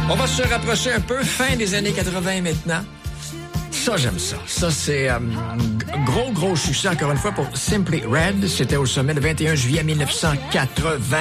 On va se rapprocher un peu, fin des années 80 maintenant. Ça, j'aime ça. Ça, c'est gros succès, encore une fois, pour Simply Red. C'était au sommet le 21 juillet 1980.